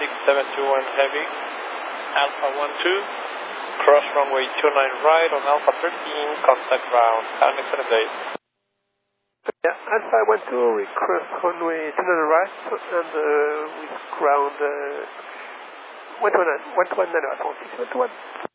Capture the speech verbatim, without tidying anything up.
six seven two one heavy, Alpha one two, cross runway two nine right on Alpha thirteen, contact ground. Have an excellent day. Yeah, Alpha one two, we cross runway two nine right and uh, with ground uh, one two nine, one two nine, six one two one.